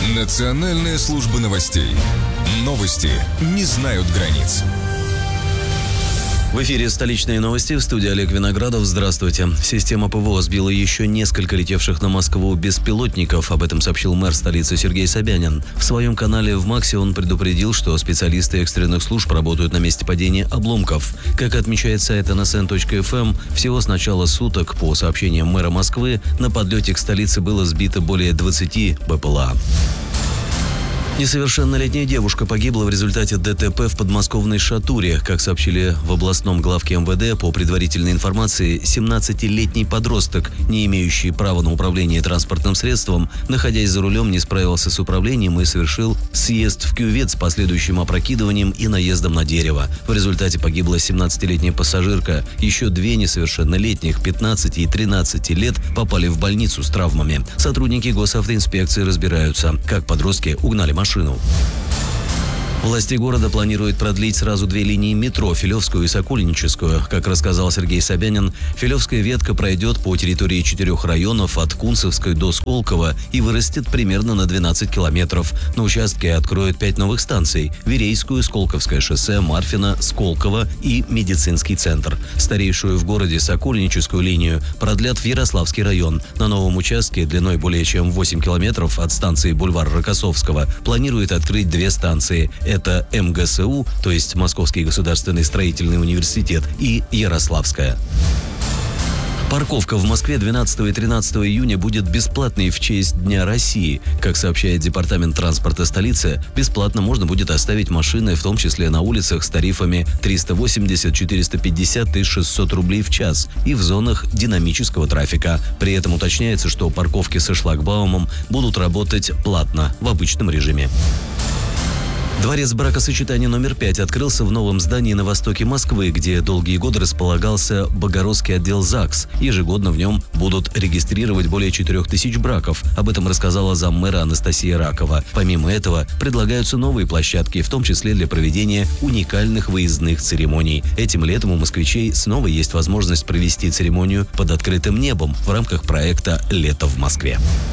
Национальная служба новостей. Новости не знают границ. В эфире «Столичные новости», в студии Олег Виноградов. Здравствуйте. Система ПВО сбила еще несколько летевших на Москву беспилотников. Об этом сообщил мэр столицы Сергей Собянин. В своем канале в Максе он предупредил, что специалисты экстренных служб работают на месте падения обломков. Как отмечает сайт nsn.fm, всего с начала суток, по сообщениям мэра Москвы, на подлете к столице было сбито более 20 БПЛА. Несовершеннолетняя девушка погибла в результате ДТП в подмосковной Шатуре. Как сообщили в областном главке МВД, по предварительной информации, 17-летний подросток, не имеющий права на управление транспортным средством, находясь за рулем, не справился с управлением и совершил съезд в кювет с последующим опрокидыванием и наездом на дерево. В результате погибла 17-летняя пассажирка. Еще две несовершеннолетних, 15 и 13 лет, попали в больницу с травмами. Сотрудники госавтоинспекции разбираются, как подростки угнали машину. Власти города планируют продлить сразу две линии метро – Филевскую и Сокольническую. Как рассказал Сергей Собянин, Филевская ветка пройдет по территории 4 районов от Кунцевской до Сколково и вырастет примерно на 12 километров. На участке откроют 5 новых станций – Верейскую, Сколковское шоссе, Марфино, Сколково и Медицинский центр. Старейшую в городе Сокольническую линию продлят в Ярославский район. На новом участке длиной более чем 8 километров от станции бульвар Рокоссовского планируют открыть 2 станции – это МГСУ, то есть Московский государственный строительный университет, и Ярославская. Парковка в Москве 12 и 13 июня будет бесплатной в честь Дня России. Как сообщает Департамент транспорта столицы, бесплатно можно будет оставить машины, в том числе на улицах с тарифами 380, 450 и 600 рублей в час и в зонах динамического трафика. При этом уточняется, что парковки со шлагбаумом будут работать платно в обычном режиме. Дворец бракосочетания номер 5 открылся в новом здании на востоке Москвы, где долгие годы располагался Богородский отдел ЗАГС. Ежегодно в нем будут регистрировать более 4000 браков. Об этом рассказала заммэра Анастасия Ракова. Помимо этого, предлагаются новые площадки, в том числе для проведения уникальных выездных церемоний. Этим летом у москвичей снова есть возможность провести церемонию под открытым небом в рамках проекта «Лето в Москве».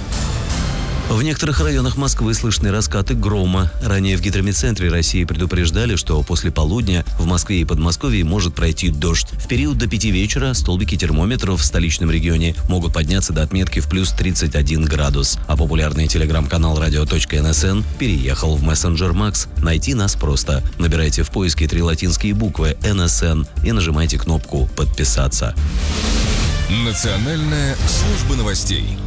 В некоторых районах Москвы слышны раскаты грома. Ранее в гидрометцентре России предупреждали, что после полудня в Москве и Подмосковье может пройти дождь. В период до 5 вечера столбики термометров в столичном регионе могут подняться до отметки в плюс 31 градус. А популярный телеграм-канал radio.nsn переехал в мессенджер Макс. Найти нас просто. Набирайте в поиске 3 латинские буквы NSN и нажимайте кнопку «Подписаться». Национальная служба новостей.